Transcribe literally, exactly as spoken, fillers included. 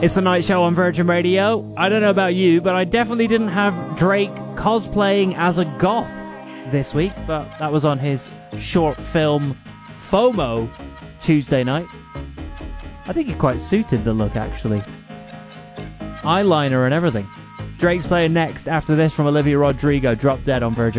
It's the Night Show on Virgin Radio. I don't know about you, but I definitely didn't have Drake cosplaying as a goth this week, but that was on his short film FOMO Tuesday night. I think it quite suited the look, actually. Eyeliner and everything. Drake's playing next after this from Olivia Rodrigo. Drop Dead on Virgin.